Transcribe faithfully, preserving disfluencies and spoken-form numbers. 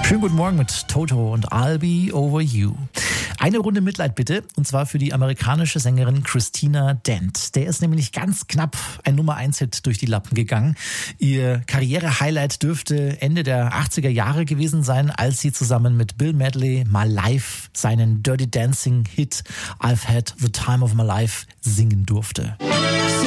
Schönen guten Morgen mit Toto und I'll Be Over You. Eine Runde Mitleid bitte, und zwar für die amerikanische Sängerin Christina Dent. Der ist nämlich ganz knapp ein Nummer eins Hit durch die Lappen gegangen. Ihr Karriere-Highlight dürfte Ende der achtziger Jahre gewesen sein, als sie zusammen mit Bill Medley mal live seinen Dirty Dancing Hit I've Had the Time of My Life singen durfte.